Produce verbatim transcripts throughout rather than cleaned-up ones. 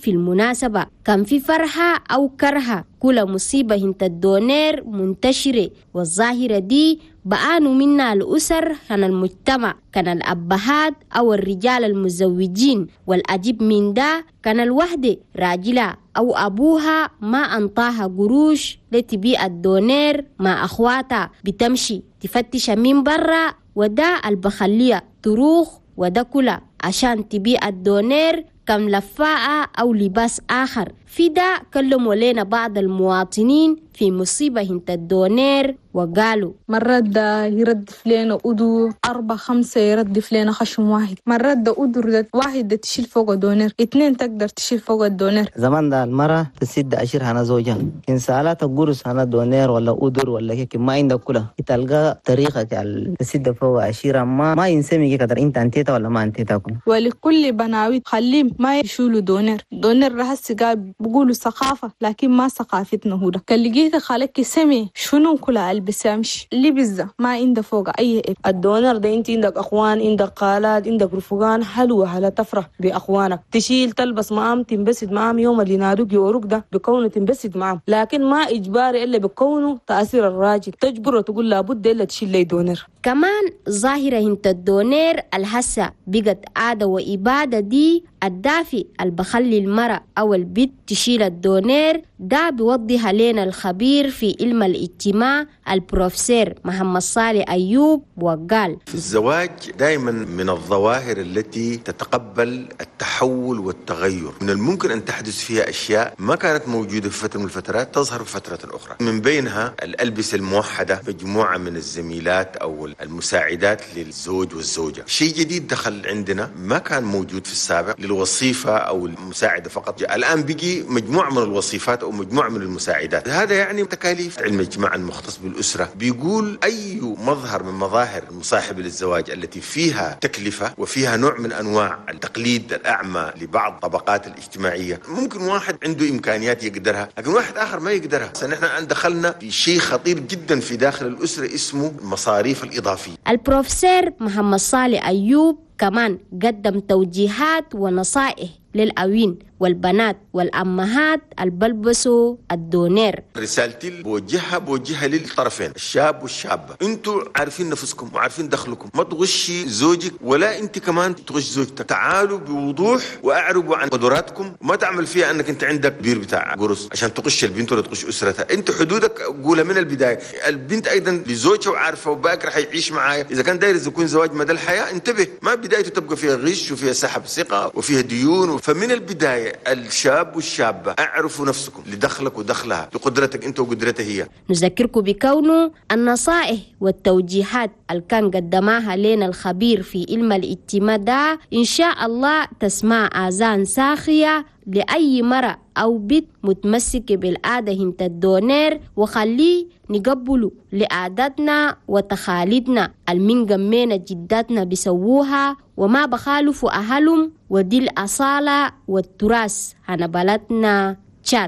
في المناسبة كان في فرحة أو كرهة. كل مصيبة هنت الدونير منتشرة، والظاهرة دي بقانوا منها الأسر، كان المجتمع، كان الأبهات أو الرجال المزوجين. والأجيب من ده كان الوحدة راجلة أو أبوها ما أنطاها قروش لتبيع الدونير مع أخواتها، بتمشي تفتش من برا، وده البخلية تروخ وده كله عشان تبيع الدونير كم لفاءة أو لباس آخر. في ده كلموا لنا بعض المواطنين في مصيبة هنت الدونير وقالوا مرات ده يردف لنا أدور أربعة خمسة يردف لنا خشم واحد. مرات ده أدور واحد ده تشيل فوق الدونير، اتنين تقدر تشيل فوق الدونير. زمان ده المرة تسد عشر هنا زوجها، إن سالات الجرس هنا دونير ولا أدور ولا هيك ما عندك كله، تلقى طريقة على تسد فوق عشرة ما ما ينسمي كده أنت أنتيتا ولا ما أنتيتاكم. ولكل بناوي خليم ما يشيلوا دونير. دونير رهس قال بقولوا ثقافة لكن ما ثقافتنا هو ده. كان لقيت خالك سمي شنو كلها البسامش لبس ده ما عنده فوق أي إب. الدونر ده أنت عندك أخوان، عندك خالات، عندك رفقان، حلوة على تفرح بأخوانك، تشيل تلبس معهم تنبسط معهم يوم اللي ينادوك يوروك ده بكونه تنبسط معهم، لكن ما إجباري إلا بكونه تأثير الراجل تجبره تقول لابد إلا تشيل لي دونر. كمان ظاهرة هنت الدونير الهسة بقت عادة وإبادة دي الدافي البخلي المرأة أو البنت تشيل الدونير. ده بيوضح لنا الخبير في علم الاجتماع البروفيسور محمد صالح أيوب، وقال في الزواج دائما من الظواهر التي تتقبل التحول والتغير، من الممكن أن تحدث فيها أشياء ما كانت موجودة في فترة من الفترات تظهر في فترة أخرى، من بينها الألبسة الموحدة، مجموعة من الزميلات أو المساعدات للزوج والزوجة. شيء جديد دخل عندنا ما كان موجود في السابق للوظيفة أو المساعدة فقط، الآن بيجي مجموعة من الوظيفات أو مجموعة من المساعدات. هذا يعني تكاليف. علم الاجتماع المختص بالأسرة بيقول أي مظهر من مظاهر المصاحبة للزواج التي فيها تكلفة وفيها نوع من أنواع التقليد الأعمى لبعض طبقات الاجتماعية، ممكن واحد عنده إمكانيات يقدرها لكن واحد آخر ما يقدرها. نحن الآن دخلنا في شيء خطير جدا في داخل الأسرة اسمه المصاريف الإضافية. البروفيسور محمد صالح أيوب كمان قدم توجيهات ونصائح للأوين والبنات والأمهات البلبسوا الدونير. رسالتي بوجهها بوجهها للطرفين، الشاب والشابة. انتوا عارفين نفسكم وعارفين دخلكم، ما تغشي زوجك ولا انت كمان تغش زوجتك. تعالوا بوضوح واعربوا عن قدراتكم، وما تعمل فيها انك انت عندك بير بتاع قرص عشان تغش البنت ولا تغش اسرتها. انت حدودك قولها من البداية. البنت ايضا لزوجها وعارفة وباكر حيعيش معايا، اذا كان داير يكون زواج مدى الحياة انتبه، ما بدايته تبقى فيها غش وفيها سحب ثقة وفيها ديون. فمن البداية الشاب والشابة اعرفوا نفسكم لدخلك ودخلها، لقدرتك انت وقدرتها هي. نذكركم بكونه النصائح والتوجيهات اللي كان قدماها لنا الخبير في علم الاجتماع ده إن شاء الله تسمع آذان ساخية لأي مرأة أو بنت متمسكة بالعادة هنت الدونير، وخليه نقبله لعاداتنا وتخاليدنا المن قمينا جداتنا بيسووها وما بخالفوا أهلهم، ودي الأصالة والتراث عن بلدنا تشاد.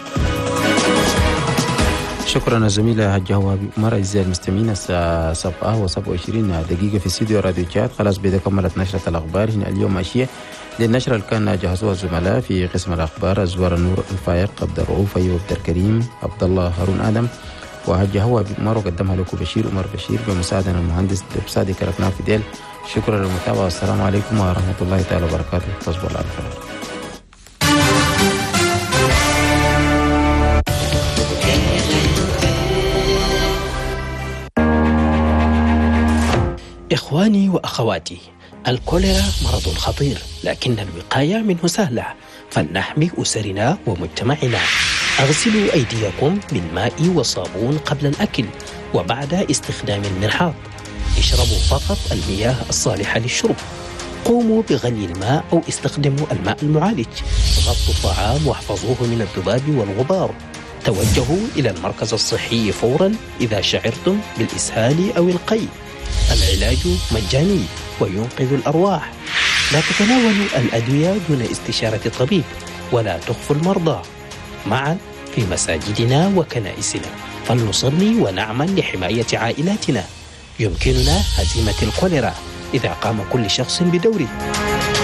شكرا زميلة هجوابي. مرة أعزائي المستمعين الساعة سبعة وسبعة وعشرين دقيقة في استديو راديو تشاد. خلاص بدأ كملت نشرة الأخبار هنا اليوم أشياء للنشرة اللي كان جهزوها الزملاء في قسم الأخبار الزوار النور الفايق عبد الرؤوف أيوب عبد الكريم عبد الله هارون آدم، وهجوابي مرة قدمها لكم بشير عمر بشير بمساعدة المهندس صادق ركنا فيديل. شكرا للمتابعة والسلام عليكم ورحمة الله تعالى وبركاته. تصبحوا على خير. إخواني وأخواتي، الكوليرا مرض خطير لكن الوقاية منه سهلة، فلنحمي أسرنا ومجتمعنا. أغسلوا أيديكم بالماء والصابون قبل الأكل وبعد استخدام المرحاض. اشربوا فقط المياه الصالحة للشرب. قوموا بغلي الماء أو استخدموا الماء المعالج. غطوا الطعام واحفظوه من الذباب والغبار. توجهوا إلى المركز الصحي فورا إذا شعرتم بالإسهال أو القيء. العلاج مجاني وينقذ الأرواح. لا تتناولوا الأدوية دون استشارة طبيب، ولا تخفوا المرضى. معا في مساجدنا وكنائسنا فلنصلي ونعمل لحماية عائلاتنا. يمكننا هزيمة الكوليرا إذا قام كل شخص بدوره.